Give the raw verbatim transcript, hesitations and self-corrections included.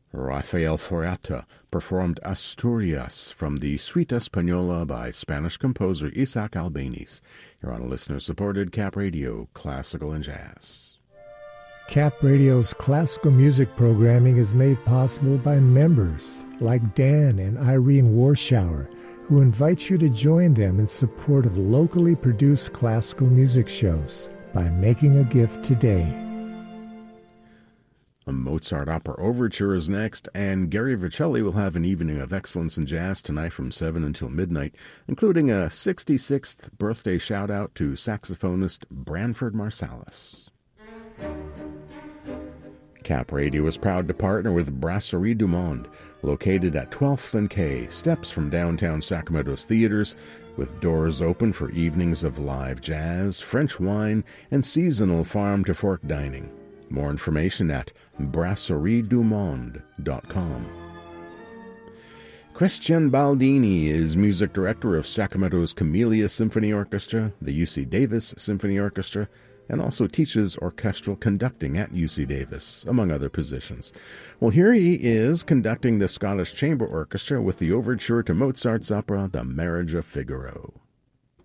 Rafael Foreta performed Asturias from the Suite Española by Spanish composer Isaac Albéniz. You're on a listener-supported Cap Radio, Classical and Jazz. Cap Radio's classical music programming is made possible by members like Dan and Irene Warschauer, who invite you to join them in support of locally produced classical music shows by making a gift today. A Mozart Opera Overture is next, and Gary Vercelli will have an evening of excellence in jazz tonight from seven until midnight, including a sixty-sixth birthday shout-out to saxophonist Branford Marsalis. Cap Radio is proud to partner with Brasserie du Monde, located at twelfth and K, steps from downtown Sacramento's theaters, with doors open for evenings of live jazz, French wine, and seasonal farm-to-fork dining. More information at brasserie du monde dot com. Christian Baldini is music director of Sacramento's Camellia Symphony Orchestra, the U C Davis Symphony Orchestra, and also teaches orchestral conducting at U C Davis, among other positions. Well, here he is conducting the Scottish Chamber Orchestra with the overture to Mozart's opera, The Marriage of Figaro.